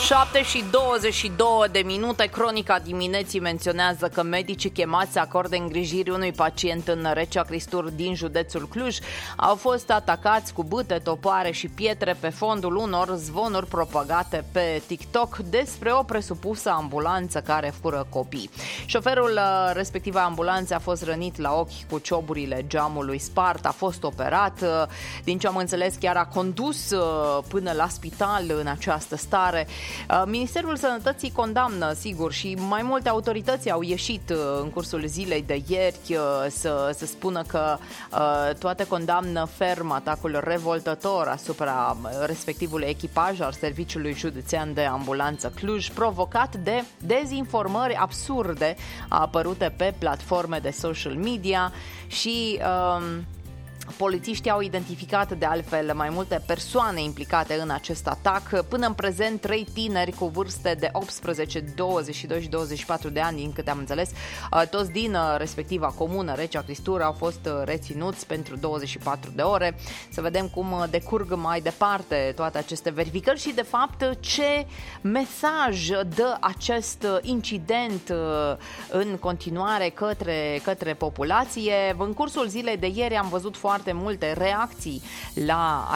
7:22. Cronica dimineții menționează că medicii chemați să acorde îngrijiri unui pacient în Recea Cristuri din județul Cluj au fost atacați cu bâte, topoare și pietre pe fondul unor zvonuri propagate pe TikTok despre o presupusă ambulanță care fură copii. Șoferul respectivei ambulanțe a fost rănit la ochi cu cioburile geamului spart, a fost operat, din ce am înțeles chiar a condus până la spital în această stare. Ministerul Sănătății condamnă, sigur, și mai multe autorități au ieșit în cursul zilei de ieri să spună că toate condamnă ferm atacul revoltător asupra respectivului echipaj al Serviciului Județean de Ambulanță Cluj, provocat de dezinformări absurde apărute pe platforme de social media și polițiștii au identificat de altfel mai multe persoane implicate în acest atac. Până în prezent, 3 tineri cu vârste de 18, 22 și 24 de ani, din câte am înțeles, toți din respectiva comună, Recea Cristuri, au fost reținuți pentru 24 de ore. Să vedem cum decurg mai departe toate aceste verificări și, de fapt, ce mesaj dă acest incident în continuare către populație. În cursul zilei de ieri am văzut foarte multe reacții la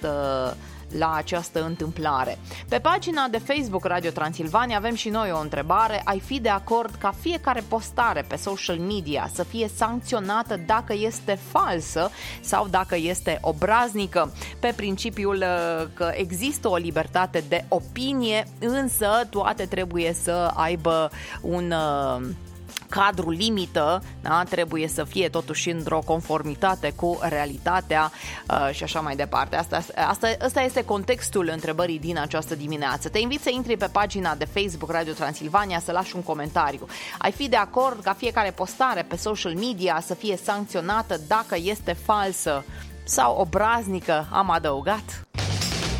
această întâmplare. Pe pagina de Facebook Radio Transilvania avem și noi o întrebare. Ai fi de acord ca fiecare postare pe social media să fie sancționată dacă este falsă sau dacă este obraznică? Pe principiul că există o libertate de opinie, însă toate trebuie să aibă un cadru limită, da? Trebuie să fie totuși într-o conformitate cu realitatea și așa mai departe. Asta este contextul întrebării din această dimineață. Te invit să intri pe pagina de Facebook Radio Transilvania să lași un comentariu. Ai fi de acord ca fiecare postare pe social media să fie sancționată dacă este falsă sau obraznică, am adăugat?